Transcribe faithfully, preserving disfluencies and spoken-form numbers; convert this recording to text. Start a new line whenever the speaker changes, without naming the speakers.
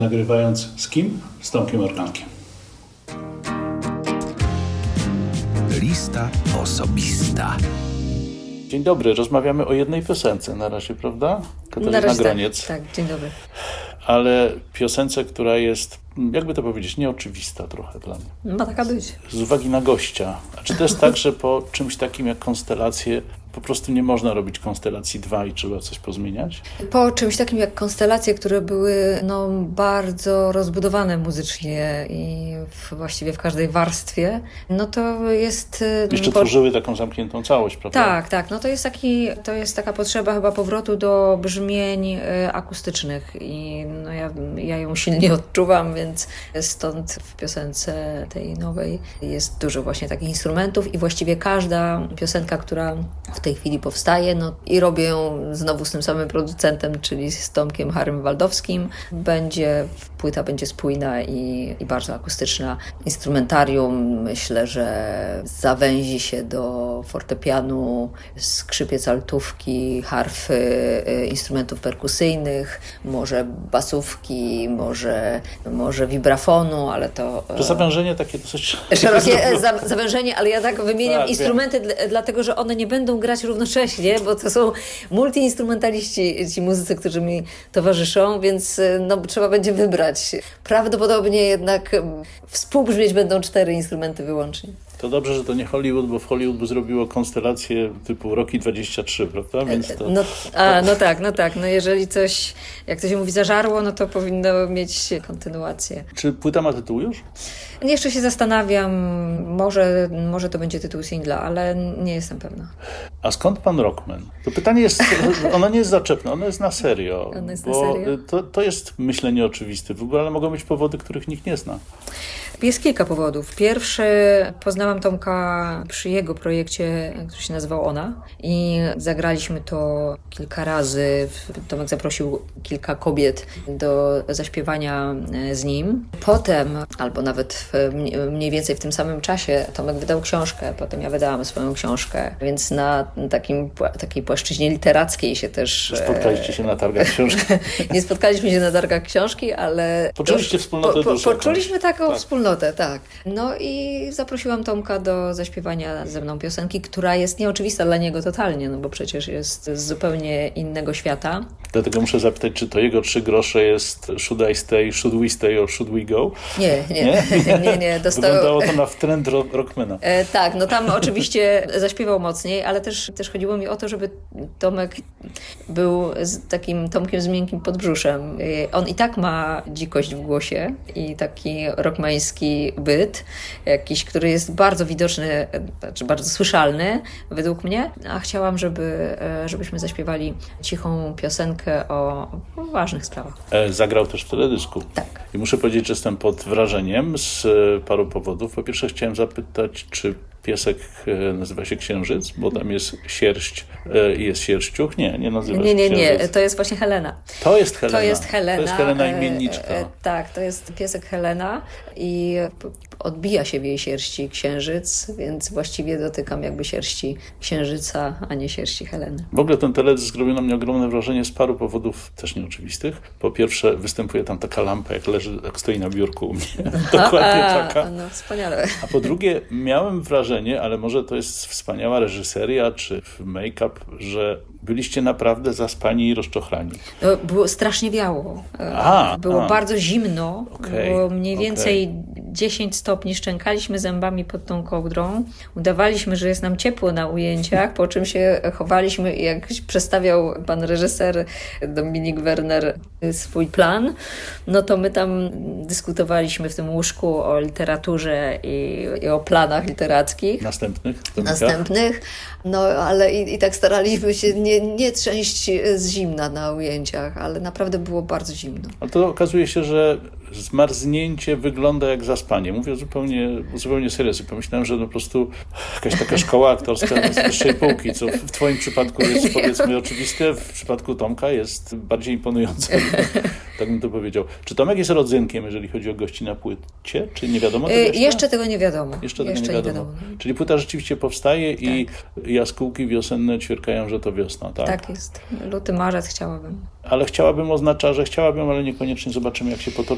Nagrywając z kim? Z Tomkiem Orkankiem.
Lista osobista.
Dzień dobry, rozmawiamy o jednej piosence na razie, prawda? Katarzyna
Na razie
Groniec.
Tak, tak, dzień dobry.
Ale piosence, która jest, jakby to powiedzieć, nieoczywista trochę dla mnie.
Ma taka być.
Z uwagi na gościa. A czy to jest tak, że po czymś takim jak konstelacje po prostu nie można robić konstelacji dwa i trzeba coś pozmieniać?
Po czymś takim jak konstelacje, które były no, bardzo rozbudowane muzycznie i w, właściwie w każdej warstwie, no to jest...
Jeszcze
po...
tworzyły taką zamkniętą całość, prawda?
Tak, tak. No to jest, taki, to jest taka potrzeba chyba powrotu do brzmień y, akustycznych i no, ja, ja ją silnie odczuwam, więc stąd w piosence tej nowej jest dużo właśnie takich instrumentów i właściwie każda piosenka, która w tej chwili powstaje, no i robię ją znowu z tym samym producentem, czyli z Tomkiem Harym Waldowskim. Będzie, płyta będzie spójna i, i bardzo akustyczna. Instrumentarium myślę, że zawęzi się do fortepianu, skrzypiec, altówki, harfy, instrumentów perkusyjnych, może basówki, może, może wibrafonu, ale to...
To zawężenie takie dosyć...
Szerokie za, zawężenie, ale ja tak wymieniam
tak,
instrumenty, dl- dlatego że one nie będą grać równocześnie, bo to są multiinstrumentaliści, ci muzycy, którzy mi towarzyszą, więc no, trzeba będzie wybrać. Prawdopodobnie jednak współbrzmieć będą cztery instrumenty wyłącznie.
To dobrze, że to nie Hollywood, bo w Hollywood by zrobiło konstelację typu Rocky dwadzieścia trzy, prawda? Więc to...
No, a, no tak, no tak. No jeżeli coś, jak to się mówi, zażarło, no to powinno mieć kontynuację.
Czy płyta ma tytuł już?
Jeszcze się zastanawiam, może, może to będzie tytuł singla, ale nie jestem pewna.
A skąd pan Rockman? To pytanie jest, ono nie jest zaczepne, ono jest na serio.
Ono jest na
bo
serio?
To, to jest myślę nieoczywiste w ogóle, ale mogą być powody, których nikt nie zna.
Jest kilka powodów. Pierwszy, poznałam Tomka przy jego projekcie, który się nazywał Ona i zagraliśmy to kilka razy. Tomek zaprosił kilka kobiet do zaśpiewania z nim. Potem, albo nawet w, mniej więcej w tym samym czasie, Tomek wydał książkę, potem ja wydałam swoją książkę, więc na takim, takiej płaszczyźnie literackiej się też...
Spotkaliście się na targach książki?
Nie spotkaliśmy się na targach książki, ale...
Poczuliście wspólnotę
po, po,
duszy.
Poczuliśmy taką
tak.
wspólnotę. Tak. No i zaprosiłam Tomka do zaśpiewania ze mną piosenki, która jest nieoczywista dla niego totalnie, no bo przecież jest z zupełnie innego świata.
Dlatego muszę zapytać, czy to jego trzy grosze jest should I stay, should we stay or should we go?
Nie, nie, nie, nie. nie, nie. Dostał...
Wyglądało to na trend rock, rockmana.
E, tak, no tam oczywiście zaśpiewał mocniej, ale też, też chodziło mi o to, żeby Tomek był z takim Tomkiem z miękkim podbrzuszem. E, on i tak ma dzikość w głosie i taki rockmański byt, jakiś, który jest bardzo widoczny, znaczy bardzo słyszalny według mnie, a chciałam, żeby, żebyśmy zaśpiewali cichą piosenkę o, o ważnych sprawach.
E, zagrał też w teledysku.
Tak.
I muszę powiedzieć, że jestem pod wrażeniem z paru powodów. Po pierwsze chciałem zapytać, czy piesek nazywa się Księżyc, bo tam jest sierść i jest sierściuch. Nie, nie nazywa się
Nie, nie,
Księżyc.
nie, to jest właśnie Helena.
To jest Helena.
To jest Helena.
To jest Helena imienniczka.
E, e, tak, to jest piesek Helena i odbija się w jej sierści księżyc, więc właściwie dotykam jakby sierści księżyca, a nie sierści Heleny.
W ogóle ten teledysk zrobił na mnie ogromne wrażenie z paru powodów też nieoczywistych. Po pierwsze, występuje tam taka lampa, jak leży, jak stoi na biurku u mnie. Dokładnie
a,
taka.
No, wspaniale.
A po drugie, miałem wrażenie, ale może to jest wspaniała reżyseria czy make-up, że byliście naprawdę zaspani i rozczochrani.
No, było strasznie wiało.
A,
było
a.
bardzo zimno.
Okay,
było mniej więcej
okay.
dziesięć stopni. Szczękaliśmy zębami pod tą kołdrą. Udawaliśmy, że jest nam ciepło na ujęciach, po czym się chowaliśmy i jak przestawiał pan reżyser Dominik Werner swój plan, no to my tam dyskutowaliśmy w tym łóżku o literaturze i, i o planach literackich.
Następnych?
Następnych. No ale i, i tak staraliśmy się nie, nie trzęść z zimna na ujęciach, ale naprawdę było bardzo zimno.
Ale to okazuje się, że zmarznięcie wygląda jak zaspanie. Mówię zupełnie, zupełnie serio. Pomyślałem, że no po prostu jakaś taka szkoła aktorska z wyższej półki, co w twoim przypadku jest powiedzmy oczywiste, w przypadku Tomka jest bardziej imponujące. Tak bym to powiedział. Czy Tomek jest rodzynkiem, jeżeli chodzi o gości na płycie? Czy nie wiadomo tego jeszcze?
Jeszcze tego nie wiadomo.
Jeszcze tego
jeszcze
nie wiadomo.
nie wiadomo.
Czyli płyta rzeczywiście powstaje
tak.
i jaskółki wiosenne ćwierkają, że to wiosna, tak?
Tak jest. Luty, marzec chciałabym.
Ale chciałabym oznacza, że chciałabym, ale niekoniecznie zobaczymy, jak się potoczy.